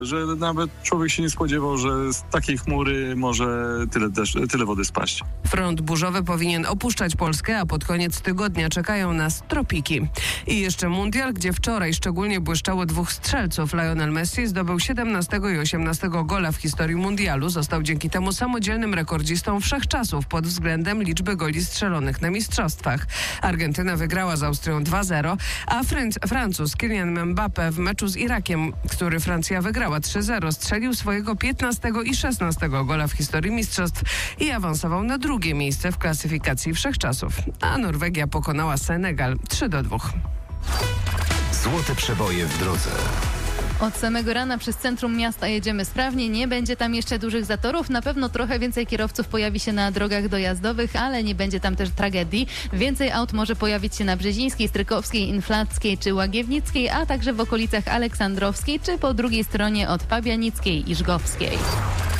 Że nawet człowiek się nie spodziewał, że z takiej chmury może tyle wody spaść. Front burzowy powinien opuszczać Polskę, a pod koniec tygodnia czekają nas tropiki. I jeszcze mundial, gdzie wczoraj szczególnie błyszczało dwóch strzelców. Lionel Messi zdobył 17 i 18 gola w historii mundialu. Został dzięki temu samodzielnym rekordzistą wszechczasów pod względem liczby goli strzelonych na mistrzostwach. Argentyna wygrała z Austrią 2-0, a Francuz Kylian Mbappé w meczu z Irakiem, który Francja wygrała 3-0, strzelił swojego 15 i 16 gola w historii mistrzostw i awansował na drugie miejsce w klasyfikacji wszechczasów. A Norwegia pokonała Senegal 3-2. Złote przeboje w drodze. Od samego rana przez centrum miasta jedziemy sprawnie, nie będzie tam jeszcze dużych zatorów, na pewno trochę więcej kierowców pojawi się na drogach dojazdowych, ale nie będzie tam też tragedii. Więcej aut może pojawić się na Brzezińskiej, Strykowskiej, Inflackiej czy Łagiewnickiej, a także w okolicach Aleksandrowskiej czy po drugiej stronie od Pabianickiej i Żgowskiej.